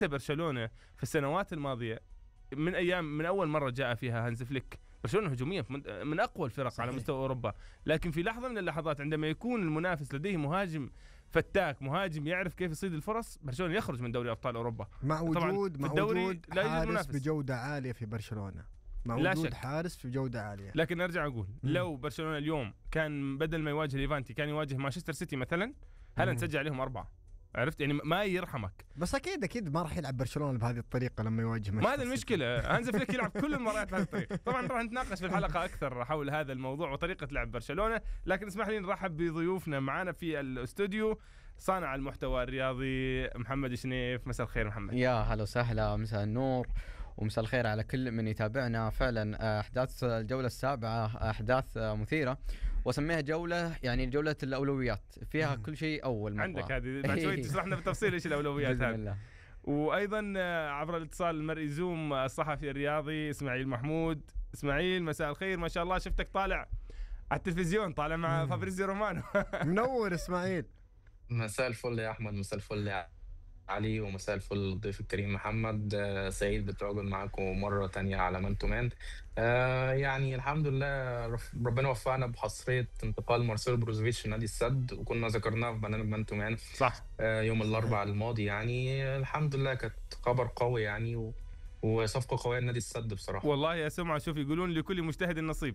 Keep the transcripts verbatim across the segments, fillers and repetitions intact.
برشلونة في السنوات الماضية من أيام من أول مرة جاء فيها هانز فليك، برشلونة هجوميا من أقوى الفرق صحيح. على مستوى أوروبا، لكن في لحظة من اللحظات عندما يكون المنافس لديه مهاجم فتاك، مهاجم يعرف كيف يصيد الفرص، برشلونة يخرج من دوري أبطال أوروبا مع وجود مع وجود حارس بجودة عالية في برشلونة، مع وجود حارس في جودة عالية. لكن نرجع أقول مم. لو برشلونة اليوم كان بدل ما يواجه ليفانتي كان يواجه مانشستر سيتي مثلا، هل نسجل عليهم أربعة؟ عرفت يعني ما يرحمك. بس اكيد اكيد ما راح يلعب برشلونه بهذه الطريقه لما يواجه ما هذه المشكله. هانز فليك يلعب كل المباريات بهذه الطريقه. طبعا راح نتناقش في الحلقه اكثر حول هذا الموضوع وطريقه لعب برشلونه، لكن اسمح لي نرحب بضيوفنا معنا في الاستوديو. صانع المحتوى الرياضي محمد شنيف. مساء الخير محمد. يا هلا وسهلا، مساء النور ومساء الخير على كل من يتابعنا. فعلا أحداث الجولة السابعة أحداث مثيرة، وسميها جولة يعني جولة الأولويات، فيها كل شيء أول مرة. عندك هذه بعد شوي تشرحنا بالتفصيل إيش الأولويات هذه. وأيضا عبر الاتصال المرئي زوم الصحفي الرياضي إسماعيل محمود. إسماعيل مساء الخير، ما شاء الله شفتك طالع على التلفزيون، طالع مع فابريزيو رومانو. منور إسماعيل. مساء الفل يا أحمد، مساء الفل يا علي، ومساء الفل الضيف الكريم محمد. آه سعيد بالتواجد معكم مرة تانية على مان تو مان. آه يعني الحمد لله ربنا وفقنا بحصرية انتقال مارسيلو بروزوفيتش لنادي السد، وكنا ذكرناه في برنامج مان تو مان صح آه يوم الأربعاء الماضي. يعني الحمد لله كانت خبر قوي يعني و... وصفقة قوية لنادي السد بصراحة. والله يا سمعة شوف يقولون لكل مجتهد النصيب.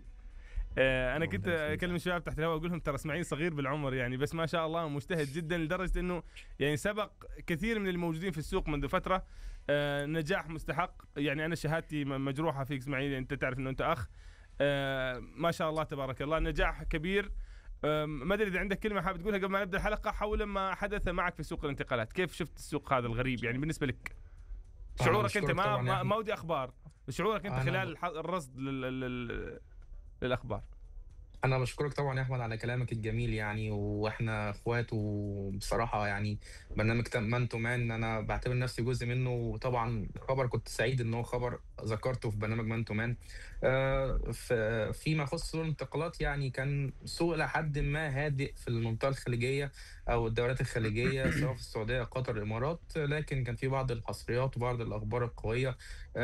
آه أنا كنت أكلم الشباب تحت الهواء أقول لهم ترى إسماعيل صغير بالعمر يعني، بس ما شاء الله مجتهد جدا لدرجة إنه يعني سبق كثير من الموجودين في السوق منذ فترة. آه نجاح مستحق يعني. أنا شهادتي مجروحة فيك إسماعيل، أنت تعرف إنه أنت أخ. آه ما شاء الله تبارك الله، نجاح كبير. آه ما أدري إذا عندك كلمة حابب تقولها قبل ما نبدأ الحلقة حول ما حدث معك في سوق الانتقالات. كيف شفت السوق هذا الغريب يعني بالنسبة لك؟ شعورك أنت ما ما, ما ودي أخبار، شعورك أنت خلال الرصد لل... لل... للأخبار. أنا بشكرك طبعا يا أحمد على كلامك الجميل يعني، وإحنا إخوات وبصراحة يعني برنامج مان تو مان أنا بعتبر نفسي جزء منه، وطبعا خبر كنت سعيد إنه خبر ذكرته في برنامج مان تو مان. آه فيما يخص سوق الانتقالات يعني كان سوق لحد ما هادئ في المنطقة الخليجية أو الدورات الخليجية سواء في السعودية قطر الإمارات، لكن كان في بعض الحصريات وبعض الأخبار القوية.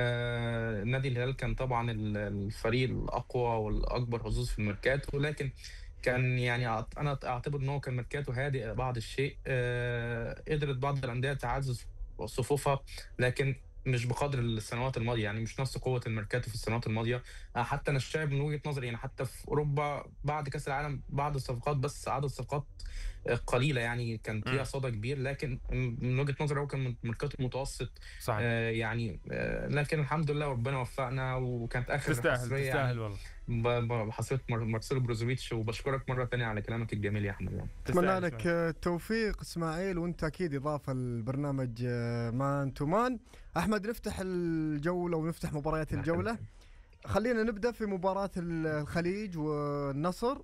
آه نادي الهلال كان طبعا الفريق الأقوى والأكبر حظوظ في الميركاتو، ولكن كان يعني انا اعتبر ان هو كان ميركاتو هادئ بعض الشيء. آه قدرت بعض الانديه تعزز صفوفها، لكن مش بقدر السنوات الماضيه، يعني مش نفس قوه الميركاتو في السنوات الماضيه. آه حتى انا شايف من وجهه نظري يعني حتى في اوروبا بعد كاس العالم بعض الصفقات، بس عدد صفقات قليله يعني كان فيها صدى كبير، لكن من وجهه نظري هو كان ميركاتو متوسط صحيح. آه يعني آه لكن الحمد لله ربنا وفقنا، وكانت اخر تستاهل حصريه تستاهل يعني والله بحصريه مارسيلو بروزوفيتش. وبشكرك مره ثانيه على كلامك الجميل يا احمد يعني. اتمنى لك التوفيق اسماعيل، وانت اكيد اضافه للبرنامج مان تو مان. احمد نفتح الجوله ونفتح مباريات الجوله. خلينا نبدا في مباراه الخليج والنصر.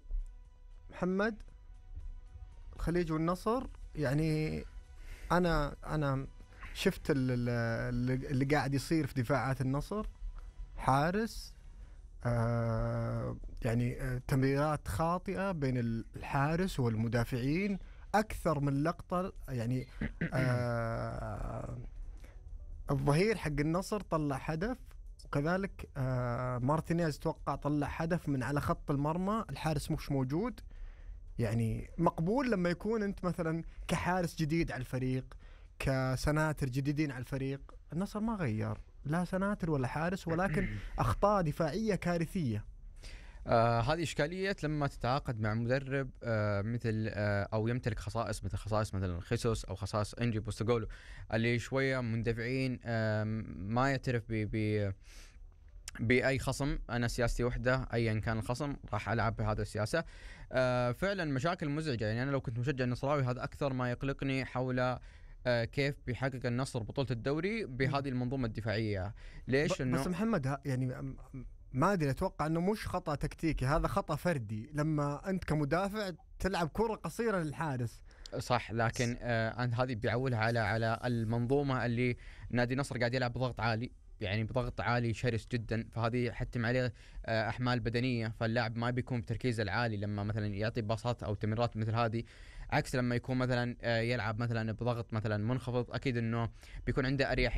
محمد، الخليج والنصر يعني انا انا شفت اللي قاعد يصير في دفاعات النصر. حارس آه يعني آه تمريرات خاطئة بين الحارس والمدافعين أكثر من لقطة يعني. آه الظهير حق النصر طلع هدف، وكذلك آه مارتينيز توقع طلع هدف من على خط المرمى، الحارس مش موجود. يعني مقبول لما يكون أنت مثلا كحارس جديد على الفريق، كسناتر جديدين على الفريق. النصر ما غير لا سناتر ولا حارس، ولكن أخطاء دفاعية كارثية. آه هذه إشكالية لما تتعاقد مع مدرب آه مثل آه أو يمتلك خصائص مثل خصائص مثلا خيسوس أو خصائص إنجي بوستغولو، اللي شوية مندفعين آه ما يعترف ب ب بأي خصم. أنا سياستي وحدة أيا كان الخصم راح ألعب بهذا السياسة. آه فعلا مشاكل مزعجة يعني. أنا لو كنت مشجع نصراوي هذا أكثر ما يقلقني حول آه كيف بيحقق النصر بطولة الدوري بهذه المنظومة الدفاعية. ليش؟ إنه بس محمد يعني ما أدري، أتوقع أنه مش خطأ تكتيكي، هذا خطأ فردي لما أنت كمدافع تلعب كرة قصيرة للحارس. صح، لكن آه أنت هذه بيعولها على على المنظومة اللي نادي النصر قاعد يلعب بضغط عالي، يعني بضغط عالي شرس جدا، فهذه حتم عليه أحمال بدنية، فاللاعب ما بيكون بتركيزه العالي لما مثلا يعطي باصات أو تمريرات مثل هذه. عكس لما يكون مثلا آه، يلعب مثلا بضغط مثلا منخفض، اكيد انه بيكون عنده اريحيه